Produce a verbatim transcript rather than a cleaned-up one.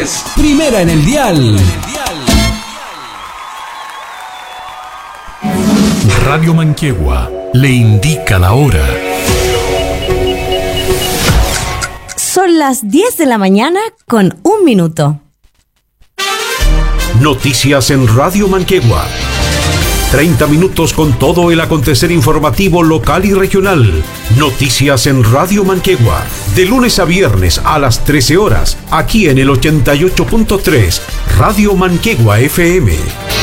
es Primera en el Dial. Radio Manquehue le indica la hora. Son las diez de la mañana con un minuto. Noticias en Radio Manquehue. treinta minutos con todo el acontecer informativo local y regional. Noticias en Radio Manquehue. De lunes a viernes a las trece horas. Aquí en el ochenta y ocho punto tres. Radio Manquehue F M.